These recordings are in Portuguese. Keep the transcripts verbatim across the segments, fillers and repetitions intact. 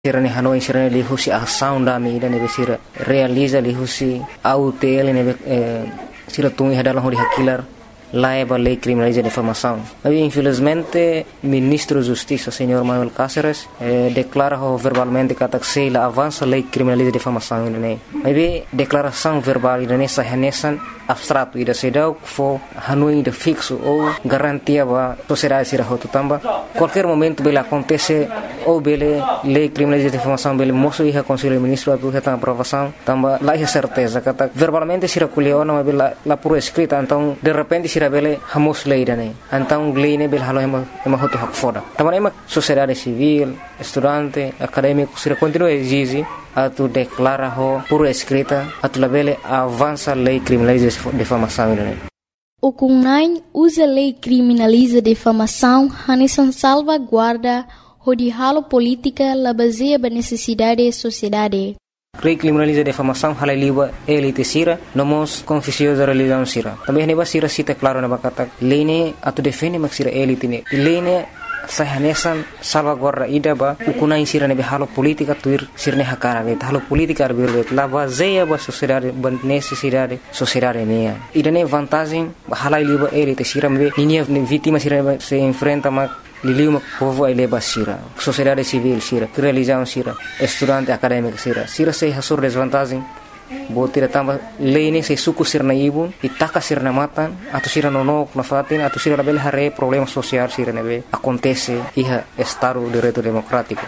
Sirane Hanoi sirane lihusi ação da medida nebe sira realiza lihusi au tele nebe sira tungi hadalang hori hakilar laiba lei criminaliza defamação. Mas infelizmente ministro da Justiça senhor Manuel Cáceres eh, declara verbalmente que a avança lei criminaliza defamação ini. Mas declaração verbal ini sahanesan abstrato ida sedau fo Hanoi de fixo ou garantia ba sociedade sira hotu tamba qualquer momento bela acontece ou bele lei criminaliza defamação bele moço ia conselho ministro atu reta aprovação tamba lá é certeza que verbalmente sira kuliona mas bela lá por escrita então de repente sira bele hamos lei dane então lei ne bele halo ema ema hotu hak foda tamba ema sociedade civil estudante acadêmico sira continua exige atu declara ho por escrita atu labele avança lei criminaliza defamação ini. O CUNAI usa lei criminaliza defamação hanesan salvaguarda hodi halo política la baseia ba necessidade da sociedade. Lei criminaliza defamação hala liba elite sira nomos confusiosa religião sira. Também neba sira cita claro na bakata lei ne atu defende mak sira elite ne. Lei ne sahanesan salvaguarda ida ba ukunai sira nebe halo politika tuir sirne hakara be halo politika arbir la baseia ba sociedade ba necessidade sociedade ne ida ne vantagem hala liba elite sira me ninia vítima sira se enfrenta ma liliu mak povo ele ba sira sociedade civil sira religião sira estudante acadêmico sira sira se hasur desvantagem botira tamba lei se suku sirna ibun itaka sirna matan atau sira nonok na fatin atau sira bel hare problema social sira nebe acontece iha estado direito democrático.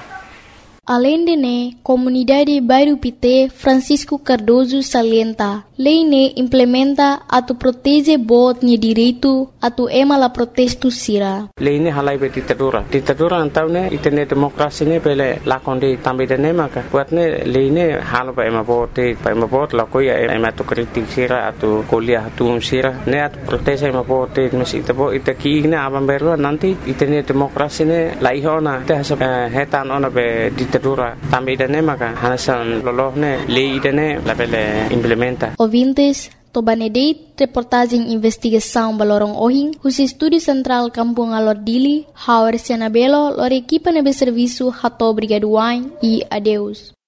Além de ne, comunidade bairro Pité Francisco Cardoso salienta, lei ne implementa atu protege bot ni direito atu ema la protesto sira. Lei ne halai be ditadura. Ditadura antau ne itene demokrasi ne pele lakonde tambe de ne maka. Buat ne lei ne halo ba ema bote, ba ema bot la koia ema tu kritik sira atu kuliah atu sira ne atu protege ema bote mes itabo itaki ne abam berwa nanti itene demokrasi ne laihona te hasa hetan ona be ditadura tambe de ne maka hanasan loloh ne lei de ne la pele implementa. Ouvintes, Tobanedeit, reportagem investigação Balorong Ohing, os Estúdio Central Kampung Alordili, Hauer Senabelo, lor equipa nebe serviço Hato Brigaduain e adeus.